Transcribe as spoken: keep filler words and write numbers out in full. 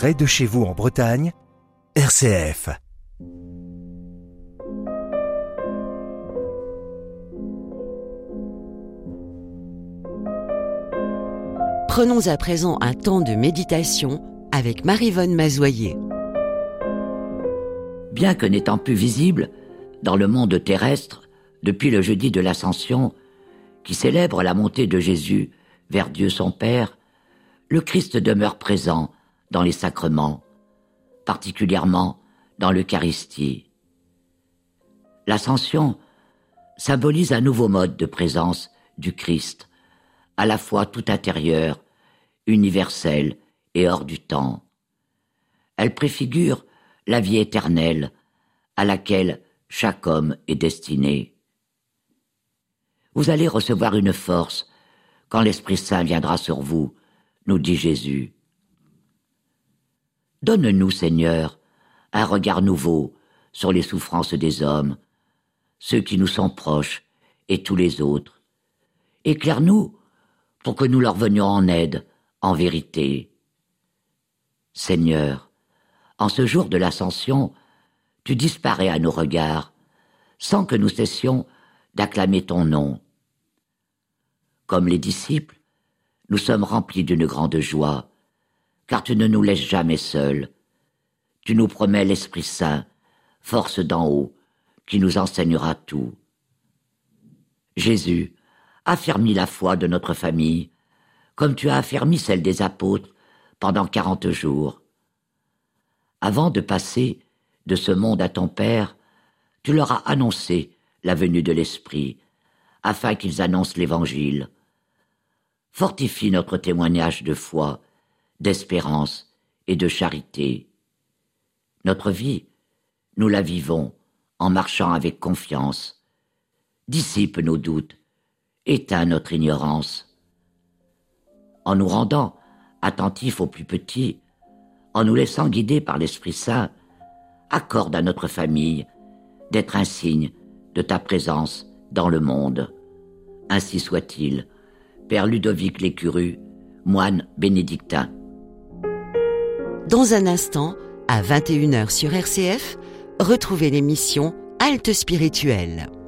près de chez vous en Bretagne, R C F. Prenons à présent un temps de méditation avec Maryvonne Mazoyer. Bien que n'étant plus visible dans le monde terrestre depuis le jeudi de l'Ascension, qui célèbre la montée de Jésus vers Dieu son Père, le Christ demeure présent dans les sacrements, particulièrement dans l'Eucharistie. L'Ascension symbolise un nouveau mode de présence du Christ, à la fois tout intérieur, universel et hors du temps. Elle préfigure la vie éternelle à laquelle chaque homme est destiné. Vous allez recevoir une force quand l'Esprit Saint viendra sur vous, nous dit Jésus. Donne-nous, Seigneur, un regard nouveau sur les souffrances des hommes, ceux qui nous sont proches et tous les autres. Éclaire-nous pour que nous leur venions en aide, en vérité. Seigneur, en ce jour de l'Ascension, tu disparais à nos regards, sans que nous cessions d'acclamer ton nom. Comme les disciples, nous sommes remplis d'une grande joie, car tu ne nous laisses jamais seuls. Tu nous promets l'Esprit Saint, force d'en haut, qui nous enseignera tout. Jésus, affermis la foi de notre famille, comme tu as affermi celle des apôtres pendant quarante jours. Avant de passer de ce monde à ton Père, tu leur as annoncé la venue de l'Esprit, afin qu'ils annoncent l'Évangile. Fortifie notre témoignage de foi, d'espérance et de charité. Notre vie, nous la vivons en marchant avec confiance. Dissipe nos doutes, éteins notre ignorance. En nous rendant attentifs aux plus petits, en nous laissant guider par l'Esprit Saint, accorde à notre famille d'être un signe de ta présence dans le monde. Ainsi soit-il. Père Ludovic Lécuru, moine bénédictin. Dans un instant, à vingt et une heures sur R C F, retrouvez l'émission Halte spirituelle.